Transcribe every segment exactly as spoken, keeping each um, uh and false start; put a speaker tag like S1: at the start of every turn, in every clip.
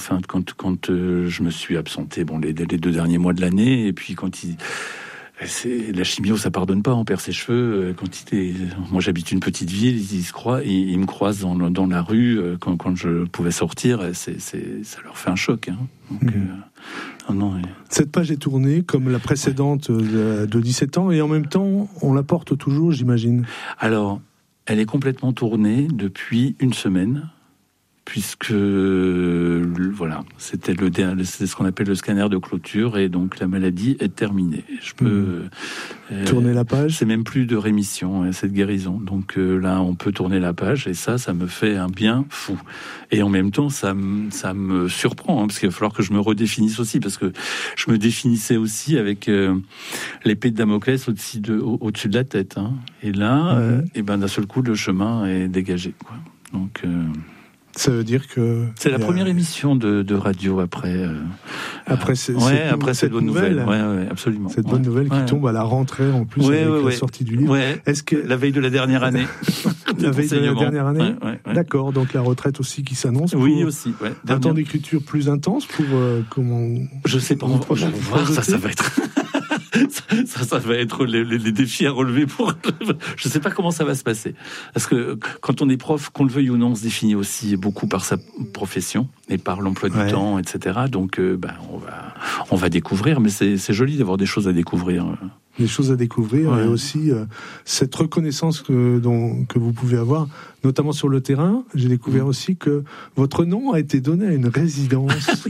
S1: enfin, quand, quand euh, je me suis absenté, bon, les, les deux derniers mois de l'année, et puis quand il... C'est, la chimio, ça pardonne pas. On perd ses cheveux. Quand il était, moi, j'habite une petite ville. Ils se croient, ils, ils me croisent dans, dans la rue quand, quand je pouvais sortir. C'est, c'est, ça leur fait un choc. Hein. Donc, mmh. euh, non, non, et...
S2: Cette page est tournée comme la précédente ouais. de, de dix-sept ans, et en même temps, on la porte toujours, j'imagine.
S1: Alors, elle est complètement tournée depuis une semaine. Puisque voilà, c'était le c'est ce qu'on appelle le scanner de clôture, et donc la maladie est terminée. Je peux
S2: mmh. euh, tourner la page.
S1: C'est même plus de rémission, hein, c'est de guérison. Donc euh, là, on peut tourner la page, et ça, ça me fait un bien fou. Et en même temps, ça me ça me surprend, hein, parce qu'il va falloir que je me redéfinisse aussi, parce que je me définissais aussi avec euh, l'épée de Damoclès au-dessus de au, au-dessus de la tête. Hein. Et là, mmh. euh, et ben d'un seul coup, le chemin est dégagé, quoi. Donc euh,
S2: ça veut dire que...
S1: C'est la première a... émission de, de radio après... Euh,
S2: après, c'est,
S1: ouais,
S2: cette,
S1: après cette, cette bonne nouvelle. nouvelle. Ouais, ouais, absolument.
S2: Cette
S1: ouais.
S2: bonne nouvelle qui
S1: ouais.
S2: tombe à la rentrée, en plus,
S1: ouais,
S2: avec
S1: ouais,
S2: la
S1: ouais.
S2: sortie du livre.
S1: Ouais. Est-ce que... La veille de la dernière année.
S2: La veille de la dernière année
S1: ouais, ouais, ouais.
S2: D'accord, donc la retraite aussi qui s'annonce.
S1: Oui, aussi. Ouais.
S2: Un temps d'écriture plus intense pour... Euh, comment...
S1: Je sais pas, on va voir, ça, ça va être... Ça, ça, ça va être les, les, les défis à relever pour... Je ne sais pas comment ça va se passer. Parce que quand on est prof, qu'on le veuille ou non, on se définit aussi beaucoup par sa profession et par l'emploi du ouais. temps, et cetera. Donc, euh, ben, on va, on va découvrir, mais c'est, c'est joli d'avoir des choses à découvrir.
S2: Des choses à découvrir, ouais. et aussi euh, cette reconnaissance que, dont, que vous pouvez avoir, notamment sur le terrain. J'ai découvert mmh. aussi que votre nom a été donné à une résidence...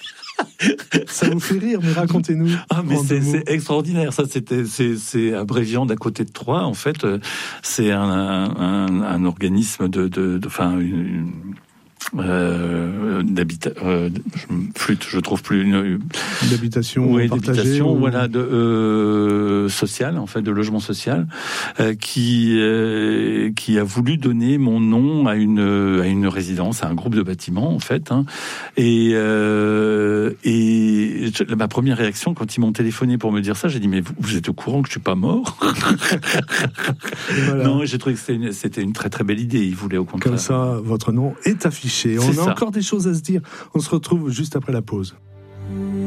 S2: Ça vous fait rire, mais racontez-nous.
S1: Ah, mais c'est, c'est extraordinaire. Ça, c'était, c'est, c'est à Bréviand, d'à côté de Troyes. En fait, c'est un, un, un organisme de, de, de, enfin, une, euh, d'habitat, euh, je flûte, je trouve plus une,
S2: d'habitation,
S1: oui,
S2: partagée,
S1: d'habitation,
S2: ou...
S1: voilà, de euh, social, en fait, de logement social, euh, qui euh, qui a voulu donner mon nom à une à une résidence, à un groupe de bâtiments, en fait, hein, et euh, et je, ma première réaction quand ils m'ont téléphoné pour me dire ça, j'ai dit mais vous, vous êtes au courant que je suis pas mort? Voilà. Non, j'ai trouvé que c'était une, c'était une très très belle idée. Ils voulaient au contraire.
S2: Comme ça, votre nom est affiché. On
S1: C'est
S2: a
S1: ça.
S2: Encore des choses à se dire. On se retrouve juste après la pause.